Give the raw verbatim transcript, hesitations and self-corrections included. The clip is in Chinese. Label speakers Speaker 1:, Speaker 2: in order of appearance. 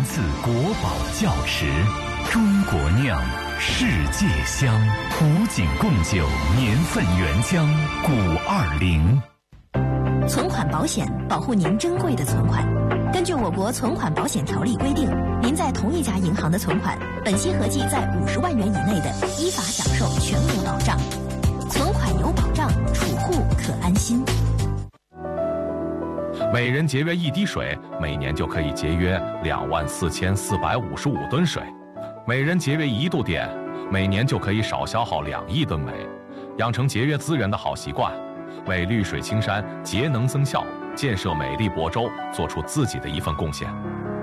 Speaker 1: 自国宝窖池，中国酿，世界香。湖景贡酒年份原浆古二零。
Speaker 2: 存款保险保护您珍贵的存款。根据我国存款保险条例规定，您在同一家银行的存款，本息合计在五十万元以内的，依法享受全额保障。存款有保障，储户可安心。
Speaker 3: 每人节约一滴水，每年就可以节约两万四千四百五十五吨水；每人节约一度电，每年就可以少消耗两亿吨煤。养成节约资源的好习惯，为绿水青山节能增效、建设美丽亳州做出自己的一份贡献。